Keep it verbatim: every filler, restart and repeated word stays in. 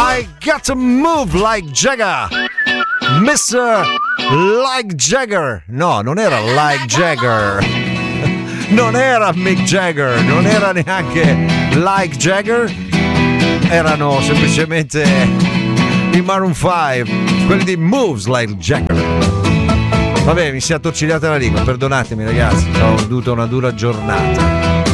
I got to move like Jagger, mister Like Jagger. No, non era Like Jagger, non era Mick Jagger, non era neanche Like Jagger, erano semplicemente i Maroon cinque, quelli di Moves Like Jagger. Vabbè, mi si è attorcigliata la lingua, perdonatemi ragazzi, ho avuto una dura giornata.